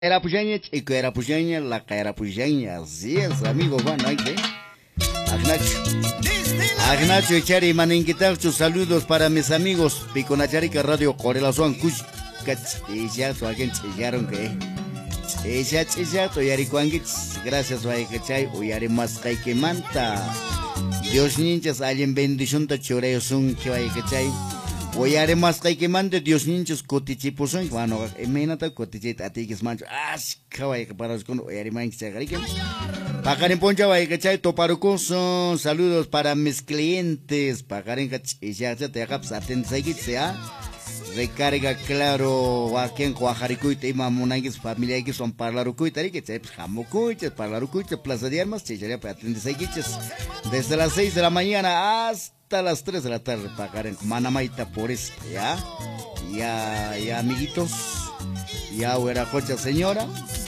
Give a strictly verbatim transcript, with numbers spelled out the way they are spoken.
Era puñaña, chico era puñaña, la era puñaña, así es, amigo Juan, ¿hay que? Agnacho. Agnacho Echari Maninquitacho, saludos para mis amigos, Piconacharica Radio Corelazuan, Kuch, Cachillato, alguien chillaron que. Ella chillato, Yaricuanguits, gracias, Vaicachay, Uyari Mascay que manta. Dios ninjas, alguien bendición, Tachoreo son que Vaicachay. Oyare más que mande Dios ninchos cotichiposon bueno emenata cotichit atikis mancho as kawai que para con oyare man que Pagarin poncha vai que chay toparucos saludos para mis clientes pagarin que ya te hagas atención sea recarga claro waken cuajaricuite y mamonangis familia que son parlarucuite que se jamocuite parlarucuite plaza de armas chicharia para atender desde las seis de la mañana hasta hasta las tres de la tarde pagar en Manamaita por esto, ¿ya? Ya, ya, amiguitos. Ya, huera cocha señora.